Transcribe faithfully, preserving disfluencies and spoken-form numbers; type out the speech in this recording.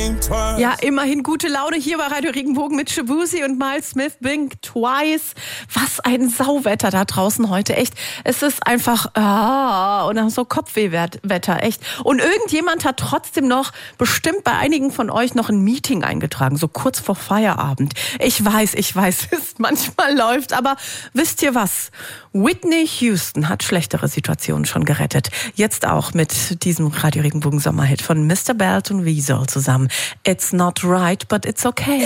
think twice. Ja, immerhin gute Laune hier bei Radio Regenbogen mit Shabuzi und Miles Smith, Blink Twice. Was ein Sauwetter da draußen heute, echt. Es ist einfach, ah, und dann so Kopfwehwetter, echt. Und irgendjemand hat trotzdem noch, bestimmt bei einigen von euch, noch ein Meeting eingetragen, so kurz vor Feierabend. Ich weiß, ich weiß, es manchmal läuft, aber wisst ihr was? Whitney Houston hat schlechtere Situationen schon gerettet. Jetzt auch mit diesem Radio Regenbogen Sommerhit von Mister Belt und Weasel zusammen. It's not right, but it's okay.